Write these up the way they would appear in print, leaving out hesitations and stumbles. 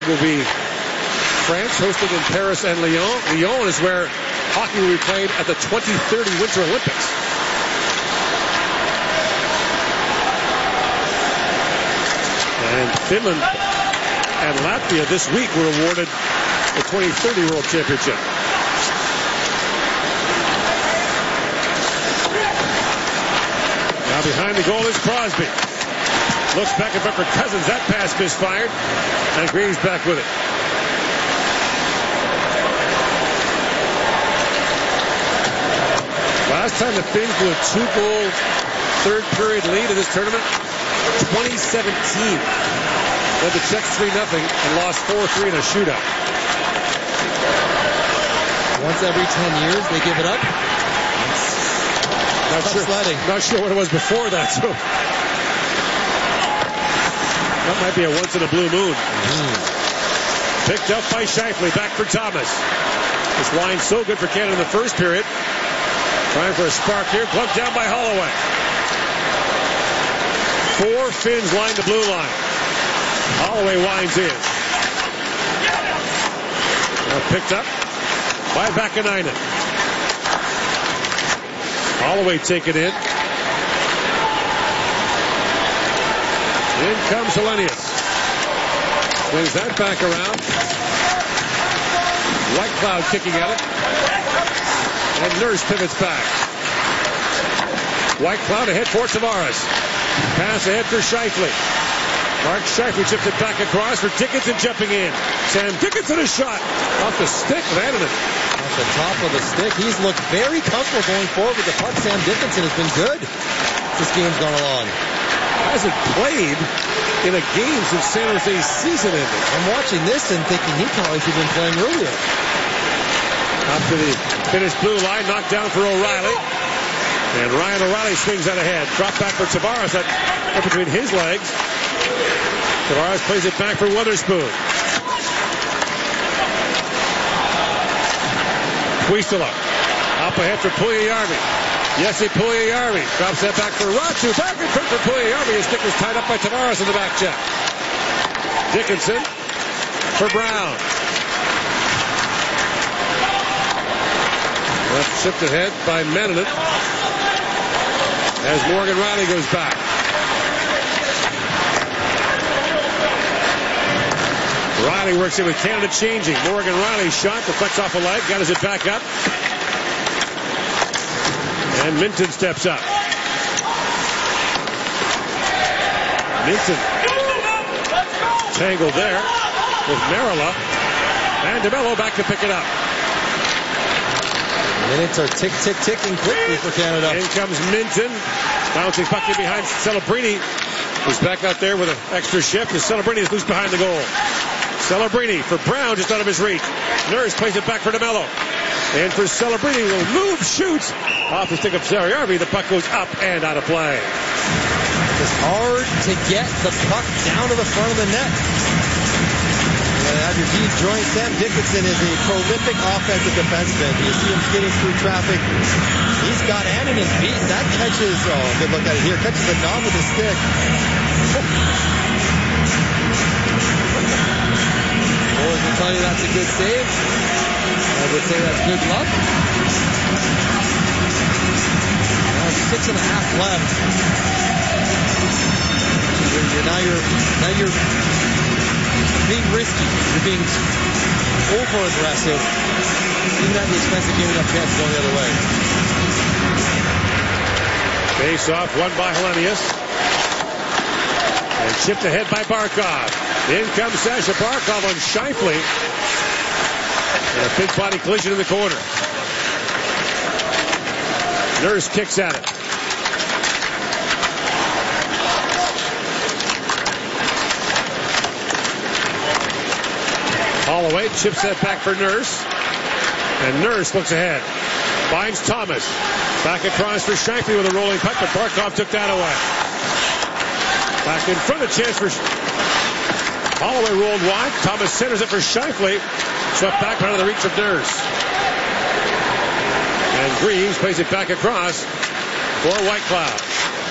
will be France hosting in Paris and Lyon. Lyon is where hockey will be played at the 2030 Winter Olympics. And Finland and Latvia this week were awarded the 2030 World Championship. Now behind the goal is Crosby. Looks back at for Cousins. That pass misfired. And Green's back with it. Last time the Finns blew a 2-goal third period lead in this tournament, 2017. Led the Czechs 3-0 and lost 4-3 in a shootout. Once every 10 years they give it up. Not sure what it was before that. So that might be a once in a blue moon. Picked up by Scheifele. Back for Thomas. This line so good for Canada in the first period. Trying for a spark here. Gloved down by Holloway. 4 Finns line the blue line. Holloway winds in. Now picked up by Vakanainen. Holloway taken in. In comes Helenius. Swings that back around. Whitecloud kicking at it. And Nurse pivots back. Whitecloud ahead for Tavares. Pass ahead for Scheifele. Mark Scheifele chipped it back across for Dickinson jumping in. Sam Dickinson a shot off the stick of Annunen. Off the top of the stick. He's looked very comfortable going forward with the puck. Sam Dickinson has been good this game's gone along. Hasn't played in a game since San Jose's season ended. I'm watching this and thinking he probably should have been playing earlier. Up to the Finnish blue line, knocked down for O'Reilly. And Ryan O'Reilly swings out ahead. Drop back for Tavares. That up between his legs. Tavares plays it back for Witherspoon. Puistila. Up ahead for Puljujärvi. Jesse Puljujärvi drops that back for Ratu. Back in front for Puljujärvi. His stick was tied up by Tavares in the back check. Dickinson for Brown. Left shipped ahead by Manning as Morgan Rielly goes back. Rielly works in with Canada changing. Morgan Rielly shot, deflects off a leg, got it back up. And Minton steps up. Minton tangled there with Merila. And DeMello back to pick it up. Minutes are ticking quickly for Canada. In comes Minton. Bouncing puck in behind Celebrini. Who's back out there with an extra shift as Celebrini is loose behind the goal. Celebrini for Brown just out of his reach. Nurse plays it back for DeMello. And for Celebrini will move, shoots. Off the stick of Puljujärvi. The puck goes up and out of play. It's hard to get the puck down to the front of the net. Have your deep joint. Sam Dickinson is a prolific offensive defenseman. You see him skating through traffic. He's got Annunen beat. That catches, good look at it here, catches the knob with the stick. Boys will tell you that's a good save. I would say that's good luck. Now 6.5 left. Now you're being risky. You're being over aggressive, even at the expense of giving up chances going the other way. Face off, won by Helenius. And chipped ahead by Barkov. In comes Sasha Barkov on Scheifele. And a big body collision in the corner. Nurse kicks at it. Holloway chips that back for Nurse. And Nurse looks ahead. Finds Thomas. Back across for Scheifele with a rolling puck, but Barkov took that away. Back in front, a chance for Holloway rolled wide. Thomas centers it for Scheifele. Swept back out of the reach of Nurse. And Greaves plays it back across for Whitecloud.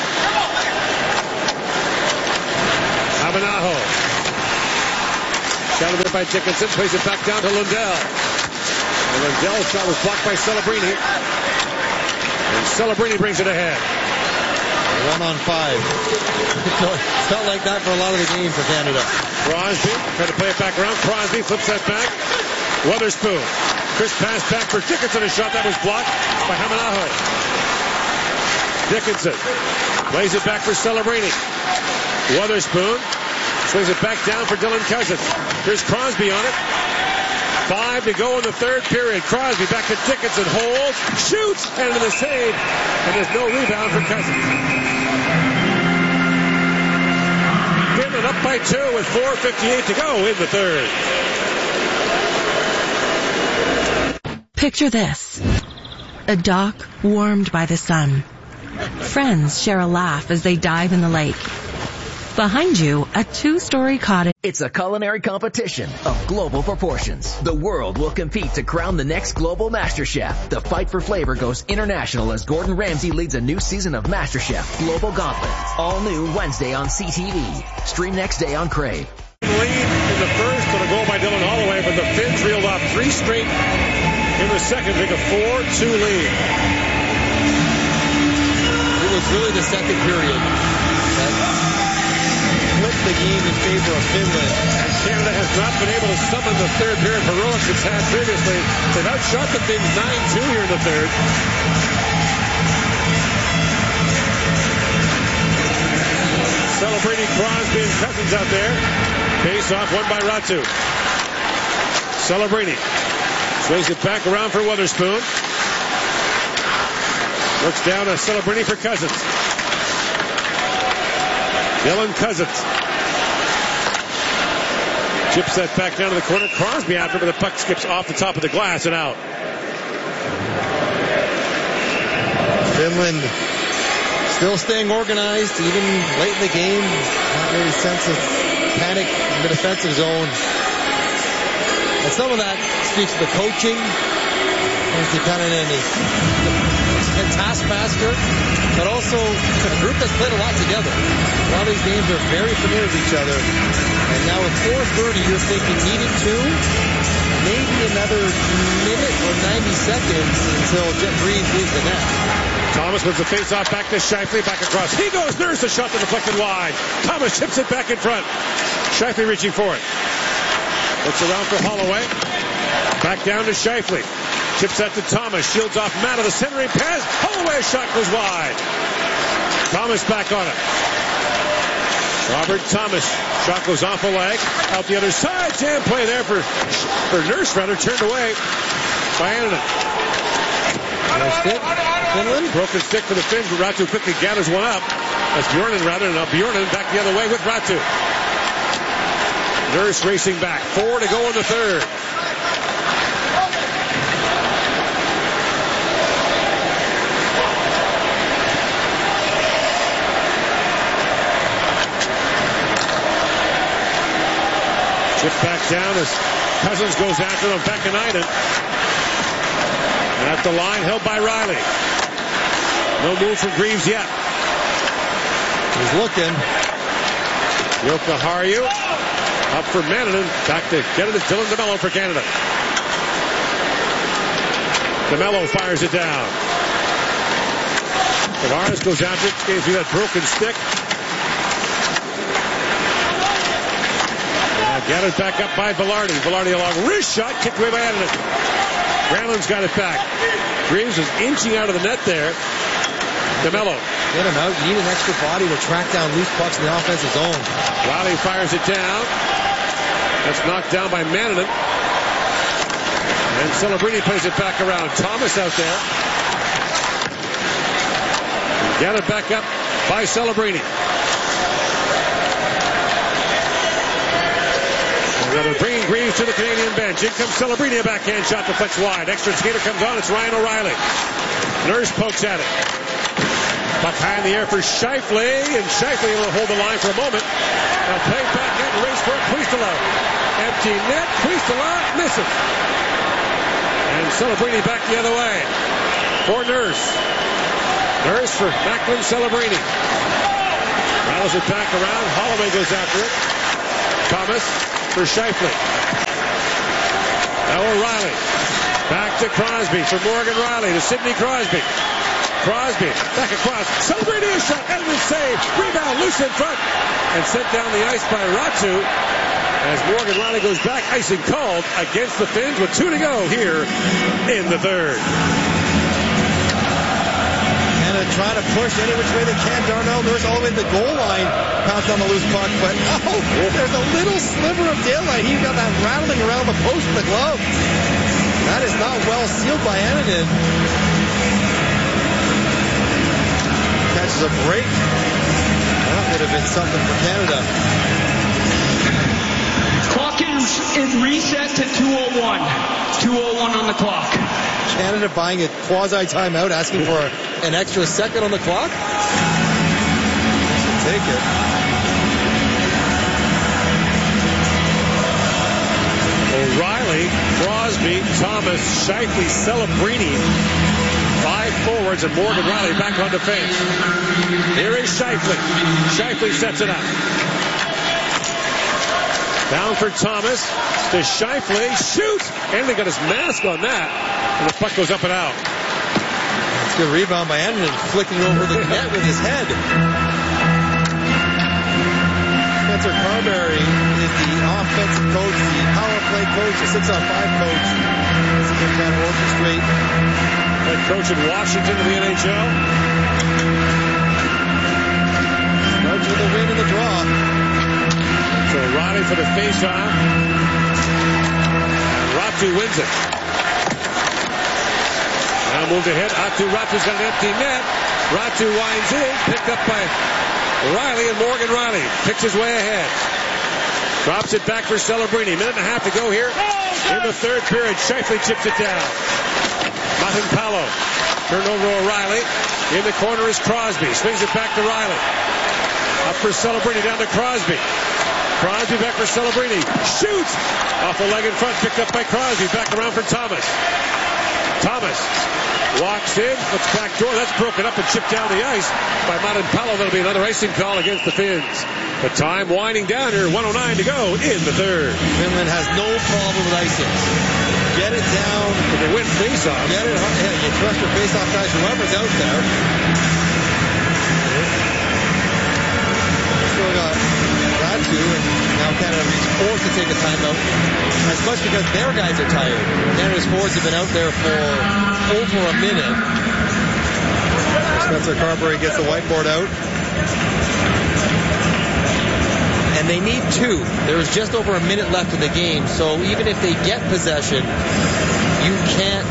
Abanaho. Shot there by Dickinson. Plays it back down to Lundell. And Lundell's shot was blocked by Celebrini. And Celebrini brings it ahead. 1 on 5. Felt like that for a lot of the game for Canada. Crosby trying to play it back around. Crosby flips that back. Weatherspoon. Crisp pass back for Dickinson. A shot that was blocked by Hamanaho. Dickinson plays it back for Celebrini. Weatherspoon swings it back down for Dylan Cousins. Here's Crosby on it. 5 to go in the third period. Crosby back to Dickinson. Holds, shoots, and into the save. And there's no rebound for Cousins. Finland up by 2 with 4:58 to go in the third. Picture this. A dock warmed by the sun. Friends share a laugh as they dive in the lake. Behind you, a 2-story cottage. It's a culinary competition of global proportions. The world will compete to crown the next global MasterChef. The fight for flavor goes international as Gordon Ramsay leads a new season of MasterChef Global Gauntlet. All new Wednesday on CTV. Stream next day on Crave. Lead in the first on a goal by Dylan Holloway, but the Finns reeled off 3 straight in the second, take a 4-2 lead. It was really the second period that flipped the game in favor of Finland. And Canada has not been able to summon the third period heroics it's had previously. They've outshot the Finns 9-2 here in the third. Celebrating Crosby and Cousins out there. Face off won by Ratu. Celebrini swings it back around for Weatherspoon. Looks down at Celebrini for Cousins. Dylan Cousins. Chips that back down to the corner. Crosby after, but the puck skips off the top of the glass and out. Finland still staying organized, even late in the game. Not really sense of panic in the defensive zone. And some of that speaks to the coaching. And taskmaster, but also a group that's played a lot together. A lot of these games are very familiar with each other. And now with 4:30, you're thinking needed to, maybe another minute or 90 seconds until Jet Breeze leaves the net. Thomas wins the face-off back to Scheifele, back across. He goes, there's the shot that deflected wide. Thomas chips it back in front. Scheifele reaching for it. Looks around for Holloway. Back down to Scheifele. Chips that to Thomas. Shields off Matt of the centering pass. Holloway's shot goes wide. Thomas back on it. Robert Thomas. Shot goes off a leg. Out the other side. Jam play there for Nurse, rather. Turned away by Annunen. Stick. Finland. Broken stick for the Finns, but Ratu quickly gathers one up. That's Bjornen, rather. Now Bjornen back the other way with Ratu. Nurse racing back. 4 to go in the third. Chip back down as Cousins goes after them. Bekanainen. At the line, held by Riley. No move from Greaves yet. He's looking. Jokiharju up for Mannanen. Back to get it. It's Dylan DeMello for Canada. DeMello fires it down. Tavares goes after it. Gave through that broken stick. Gathered back up by Velarde. Velarde along wrist shot, kicked away by Annunen. Granlund's got it back. Greaves is inching out of the net there. DeMello. Get him out. You need an extra body to track down loose pucks in the offensive zone. Riley fires it down. That's knocked down by Mannanen. And Celebrini plays it back around. Thomas out there. Gathered back up by Celebrini. They're bringing Greaves to the Canadian bench. In comes Celebrini, a backhand shot deflects wide. Extra skater comes on. It's Ryan O'Reilly. Nurse pokes at it. Puck high in the air for Scheifele, and Scheifele will hold the line for a moment. Now play back net and race for Puistila. Empty net. Puistila misses. And Celebrini back the other way for Nurse. Nurse for Macklin Celebrini. Rattles it back around. Holloway goes after it. Thomas for Scheifele. Now O'Reilly. Back to Crosby for Morgan Riley to Sidney Crosby. Crosby back across. Celebrating a shot. Edmonds save. Rebound loose in front. And sent down the ice by Ratu. As Morgan Riley goes back. Icing called against the Finns with 2 to go here in the third. Trying to push any which way they can. Darnell Nurse all the way to the goal line. Pounced on the loose puck, but there's a little sliver of daylight. He got that rattling around the post with the glove. That is not well sealed by Ananen. Catches a break. That would have been something for Canada. Clock is reset to 2:01. 2:01 on the clock. Canada buying a quasi-timeout, asking for an extra second on the clock. Take it. O'Reilly, Crosby, Thomas, Scheifele, Celebrini. 5 forwards and Morgan Riley back on defense. Here is Scheifele. Scheifele sets it up. Down for Thomas. To Scheifele. Shoot! And they got his mask on that. And the puck goes up and out. It's a good rebound by Anderson, flicking over the net with his head. Spencer Carberry is the offensive coach, the power play coach, the 6-on-5 coach. He's going to try to orchestrate. Head coach in Washington to the NHL. Starts with a win in the draw. So Riley for the face-off. Ratu wins it. Now moved ahead. Ratu's got an empty net. Ratu winds in. Picked up by Riley, and Morgan Riley picks his way ahead. Drops it back for Celebrini. Minute and a half to go here in the third period. Scheifele chips it down. Martin Paolo. Turned over O'Reilly. In the corner is Crosby. Swings it back to Riley. Up for Celebrini. Down to Crosby. Crosby back for Celebrini. Shoots! Off the leg in front. Picked up by Crosby. Back around for Thomas. Thomas walks in. Looks back door. That's broken up and chipped down the ice by Martin Paolo. That'll be another icing call against the Finns. The time winding down here. 1:09 to go in the third. Finland has no problem with icing. Get it down. But they win face-off. Get it. You trust your face-off guys, whoever's out there. Still got Ratu, and now Canada is forced to take a timeout. As much because their guys are tired. Canada's forwards have been out there for over a minute. Spencer Carberry gets the whiteboard out. And they need 2. There is just over a minute left in the game, so even if they get possession, you can't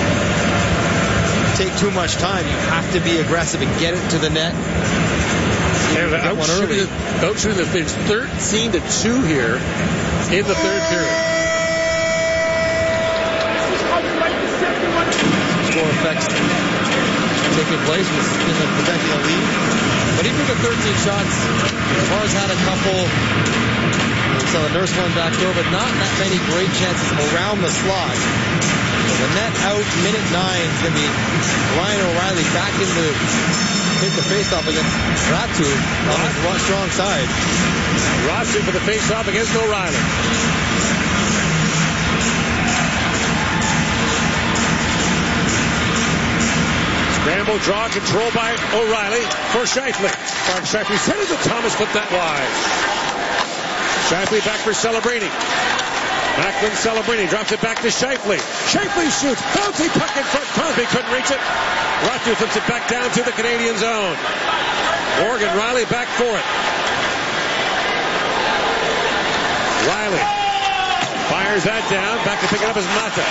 take too much time. You have to be aggressive and get it to the net. And outshooting the Finns 13-2 here in the third period. Score effects taking place with Finland protecting a lead. But even with the 13 shots, Tavares had a couple. So the Nurse one back door, but not that many great chances around the slot. So the net out, minute 9 is going to be Ryan O'Reilly back in the hit the face-off against Ratu on his strong side. Ratu for the face-off against O'Reilly. Scramble draw, control by O'Reilly for Scheifele. Mark Scheifele sent it to Thomas, put that wide. Scheifele back for Celebrini. Macklin Celebrini drops it back to Scheifele. Scheifele shoots. Bouncy puck in front. Crosby couldn't reach it. Ratu flips it back down to the Canadian zone. Morgan Riley back for it. Riley fires that down. Back to pick it up as Mata.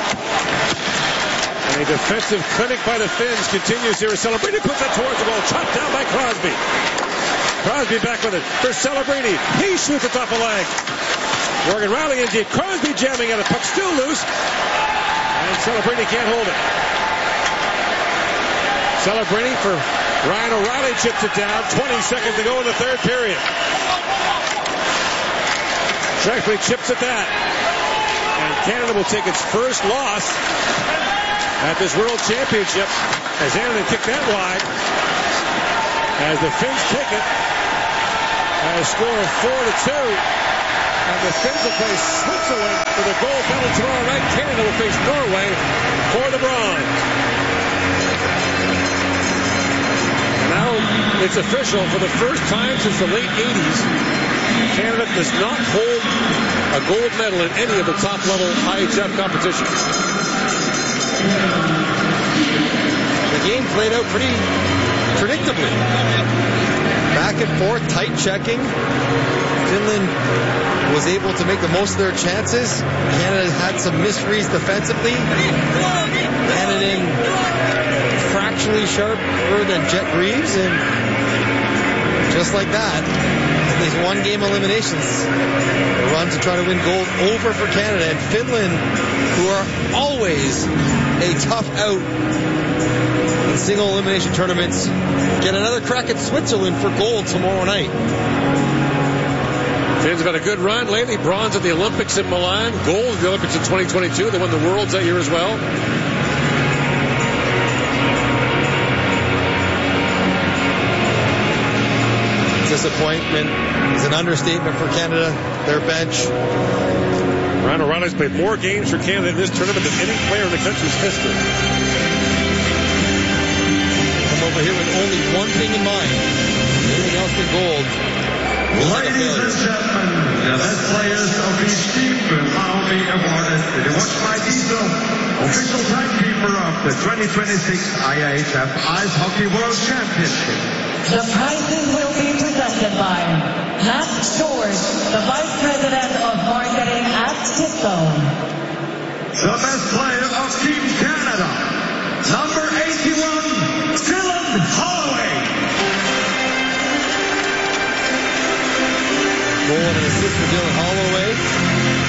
And a defensive clinic by the Finns continues here. Celebrini puts that towards the goal. Chopped down by Crosby. Crosby back with it for Celebrini. He shoots it off a leg. Morgan Riley in deep. Crosby jamming at it. Puck still loose. And Celebrini can't hold it. Celebrini for Ryan O'Reilly chips it down. 20 seconds to go in the third period. Scheifele chips at that. And Canada will take its first loss at this World Championship as Ananen kicked that wide. As the Finns take it at a score of 4-2. And the Finns will face Switzerland for the gold medal tomorrow night. Canada will face Norway for the bronze. And now it's official. For the first time since the late 80s, Canada does not hold a gold medal in any of the top-level IHF competitions. The game played out pretty predictably. Back and forth, tight checking. Finland was able to make the most of their chances. Canada had some misreads defensively. Canada fractionally sharper than Jet Greaves, and just like that, these one-game eliminations, a run to try to win gold over for Canada. And Finland, who are always a tough out in single elimination tournaments, get another crack at Switzerland for gold tomorrow night. Finns have had a good run lately. Bronze at the Olympics in Milan. Gold at the Olympics in 2022. They won the Worlds that year as well. Disappointment is an understatement for Canada. Their bench. Ryan O'Reilly's played more games for Canada in this tournament than any player in the country's history. Come over here with only one thing in mind. Everything else than gold. Ladies and gentlemen, the best players of each team will now be awarded the Watch My Diesel official timekeeper of the 2026 IIHF Ice Hockey World Championship. The prizes will be presented by Matt George, the Vice President of Marketing at Tipzone. The best player of Team Canada, number 81, Dylan Holloway. Goal and an assist for Dylan Holloway.